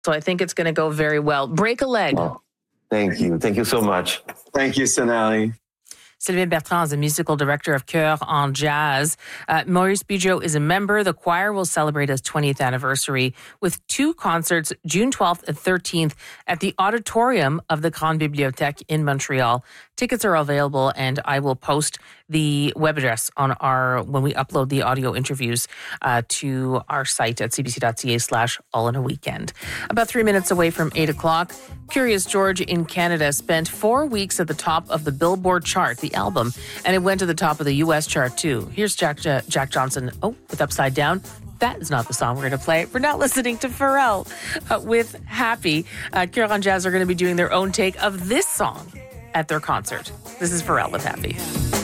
So I think it's going to go very well. Break a leg. Oh, thank you. Thank you so much. Thank you, Sonali. Sylvain Bertrand is the musical director of Chœur en Jazz. Maurice Bijoux is a member. The choir will celebrate its 20th anniversary with 2 concerts, June 12th and 13th, at the auditorium of the Grande Bibliothèque in Montreal. Tickets are available, and I will post the web address on when we upload the audio interviews to our site at cbc.ca/all-in-a-weekend. About 3 minutes away from 8 o'clock, Curious George in Canada spent 4 weeks at the top of the Billboard chart, the album, and it went to the top of the U.S. chart too. Here's Jack Johnson, with Upside Down. That is not the song we're going to play. We're not listening to Pharrell with Happy. Chœur en Jazz are going to be doing their own take of this song at their concert. This is Pharrell with Happy.